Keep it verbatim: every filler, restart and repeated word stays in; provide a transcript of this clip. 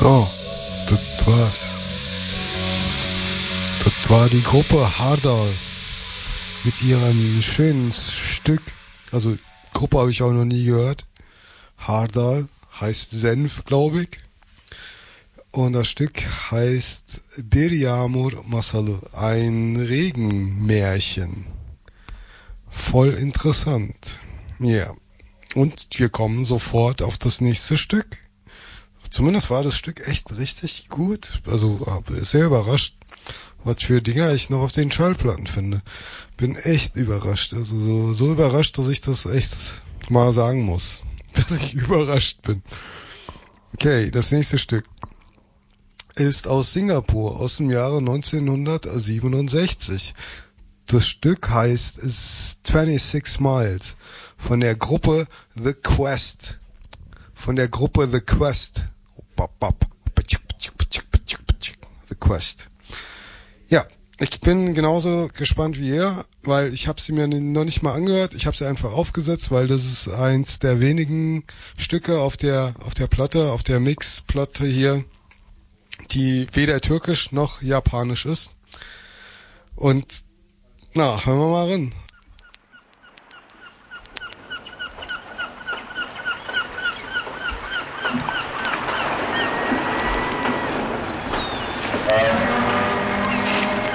So, das war's. Das war die Gruppe Hardal mit ihrem schönen Stück. Also Gruppe habe ich auch noch nie gehört. Hardal heißt Senf, glaube ich. Und das Stück heißt Bir Yağmur Masalı, ein Regenmärchen. Voll interessant. Ja. Und wir kommen sofort auf das nächste Stück. Zumindest war das Stück echt richtig gut. Also sehr überrascht, was für Dinger ich noch auf den Schallplatten finde. Bin echt überrascht. Also so, so überrascht, dass ich das echt mal sagen muss. Dass ich überrascht bin. Okay, das nächste Stück ist aus Singapur, aus dem Jahre neunzehnhundertsiebenundsechzig. Das Stück heißt twenty-six Miles von der Gruppe The Quest. Von der Gruppe The Quest. The Quest. Ja, ich bin genauso gespannt wie ihr, weil ich habe sie mir noch nicht mal angehört. Ich habe sie einfach aufgesetzt, weil das ist eins der wenigen Stücke auf der auf der Platte, auf der Mixplatte hier, die weder türkisch noch japanisch ist. Und na, hören wir mal rein.